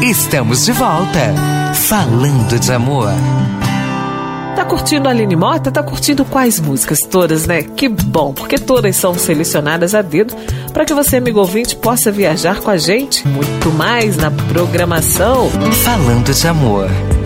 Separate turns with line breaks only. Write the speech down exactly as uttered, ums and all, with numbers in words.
Estamos de volta, falando de amor.
Tá curtindo a Aline Mota? Tá curtindo quais músicas? Todas, né? Que bom, porque todas são selecionadas a dedo para que você, amigo ouvinte, possa viajar com a gente muito mais na programação
Falando de Amor.